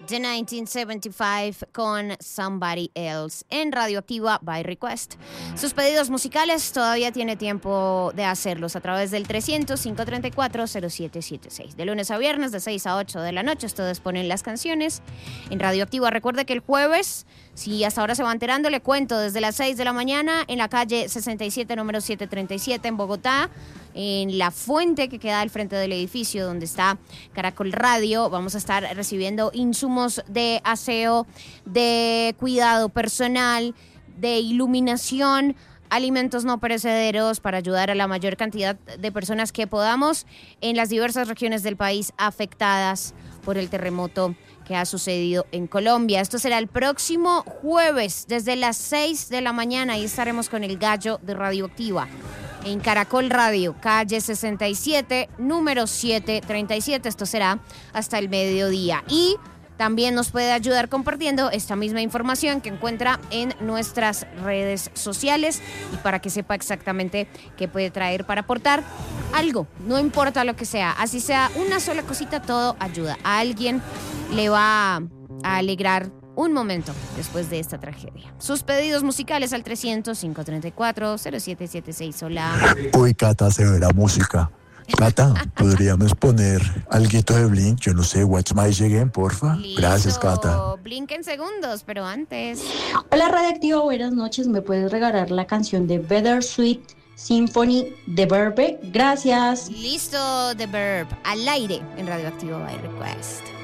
The 1975 con Somebody Else en Radioactiva by Request. Sus pedidos musicales todavía tiene tiempo de hacerlos a través del 300-534-0776. De lunes a viernes, de 6 a 8 de la noche, ustedes ponen las canciones en Radioactiva. Recuerde que el jueves, si hasta ahora se va enterando, le cuento desde las 6 de la mañana en la calle 67, número 737 en Bogotá, en la fuente que queda al frente del edificio donde está Caracol Radio. Vamos a estar recibiendo insumos de aseo, de cuidado personal, de iluminación, alimentos no perecederos para ayudar a la mayor cantidad de personas que podamos en las diversas regiones del país afectadas por el terremoto que ha sucedido en Colombia. Esto será el próximo jueves desde las 6 de la mañana. Ahí estaremos con el gallo de Radioactiva en Caracol Radio, calle 67, número 737. Esto será hasta el mediodía. Y también nos puede ayudar compartiendo esta misma información que encuentra en nuestras redes sociales y para que sepa exactamente qué puede traer para aportar algo, no importa lo que sea, así sea una sola cosita, todo ayuda. A alguien le va a alegrar un momento después de esta tragedia. Sus pedidos musicales al 300-534-0776. Hola. Uy, Cata, severa música. Cata, ¿podríamos poner alguito de Blink? Yo no sé, What's My Again, porfa. Listo. Gracias, Cata. Blink en segundos, pero antes. Hola, Radioactivo, buenas noches. ¿Me puedes regalar la canción de Better Sweet Symphony de Verbe? Gracias. Listo, The Verb, al aire en Radioactivo by Request.